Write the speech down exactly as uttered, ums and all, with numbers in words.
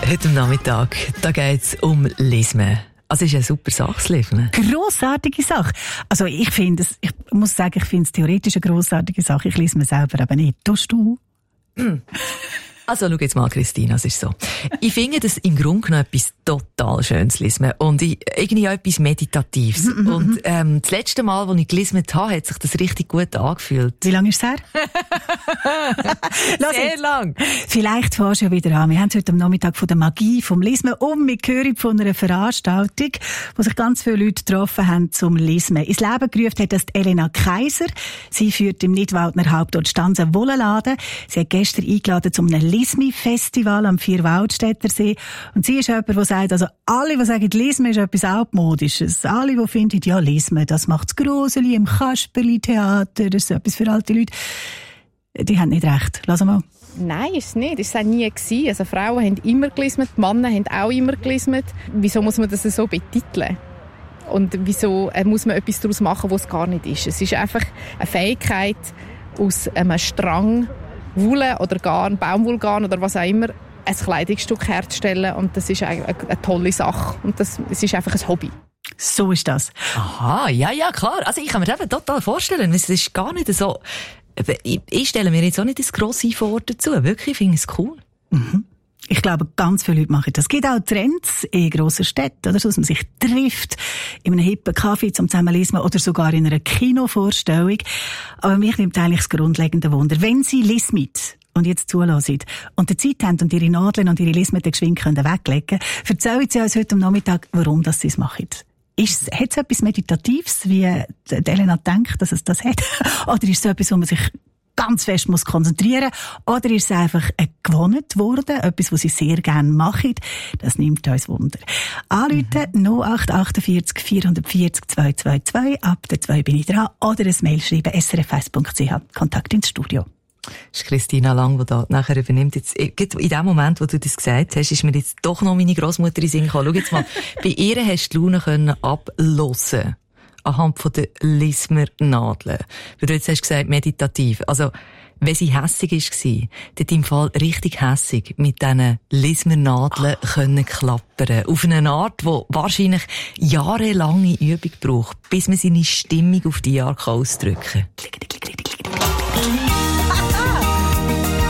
Heute Nachmittag, da geht's um Lismen. Also, es ist eine super Sache, das Lismen. Grossartige Sache. Also, ich finde es, ich muss sagen, ich finde es theoretisch eine grossartige Sache. Ich lese mir selber aber nicht. Tust du? Also, schau jetzt mal, Christina, es ist so. Ich finde das im Grunde genommen etwas total Schönes Lismen. Und ich, irgendwie auch etwas Meditatives. Und, ähm, das letzte Mal, als ich gelismet habe, hat sich das richtig gut angefühlt. Wie lange ist es her? Sehr lang. Vielleicht fährst du ja wieder an. Wir haben heute am Nachmittag von der Magie vom Lismen und wir hören von einer Veranstaltung, wo sich ganz viele Leute getroffen haben zum Lismen. Ins Leben gerufen hat das Elena Kaiser. Sie führt im Nidwaldner Hauptort Stanzen Wollenladen. Sie hat gestern eingeladen zu einem Lismi-Festival am Vierwaldstättersee. Und sie ist jemand, der sagt, also alle, die sagen, Lismen ist etwas Altmodisches. Alle, die finden, ja, Lismen, das macht das Groseli im Kasperli-Theater, das ist etwas für alte Leute. Die haben nicht recht. Lass mal. Nein, ist es nicht. Das war es nie gewesen. Also Frauen haben immer gelismet, Männer haben auch immer gelismet. Wieso muss man das so betiteln? Und wieso muss man etwas daraus machen, was es gar nicht ist? Es ist einfach eine Fähigkeit, aus einem Strang Wolle oder Garn, Baumwollgarn oder was auch immer, ein Kleidungsstück herzustellen. Und das ist eine, eine, eine tolle Sache. Und das, es ist einfach ein Hobby. So ist das. Aha, ja, ja, klar. Also ich kann mir das total vorstellen. Es ist gar nicht so... Ich, ich stelle mir jetzt auch nicht das grosse vor dazu. Wirklich, ich finde es cool. Mhm. Ich glaube, ganz viele Leute machen das. Es gibt auch Trends in grossen Städten, oder so, dass man sich trifft, in einem hippen Kaffee zum Zusammenlesen oder sogar in einer Kinovorstellung. Aber mich nimmt eigentlich das grundlegende Wunder. Wenn Sie Lismit und jetzt zulassen und die Zeit haben und ihre Nadeln und ihre Lismeten geschwind können weglegen, erzählen Sie uns heute am Nachmittag, warum das Sie es machen. Ist, hat es etwas Meditatives, wie Elena denkt, dass es das hat? Oder ist es so etwas, wo man sich ganz fest muss konzentrieren muss? Oder ist es einfach ein gewohnt worden, etwas, was sie sehr gerne machen? Das nimmt uns Wunder. Anrufen mhm. null acht achtundvierzig vierhundertvierzig zweihundertzweiundzwanzig, ab der zwei bin ich dran. Oder ein Mail schreiben, s r f eins punkt c h, Kontakt ins Studio. Das ist Christina Lang, die da nachher übernimmt. Jetzt, in dem Moment, wo du das gesagt hast, ist mir jetzt doch noch meine Grossmutter in den Sinn gekommen. Schau jetzt mal, bei ihr hast du die Laune können abhören anhand von der Lismer-Nadeln. Weil du jetzt hast gesagt, meditativ. Also, wenn sie hässig war, dort im Fall richtig hässig mit diesen Lismer-Nadeln oh. können klappern. Auf eine Art, die wahrscheinlich jahrelange Übung braucht, bis man seine Stimmung auf die Jahre ausdrücken kann.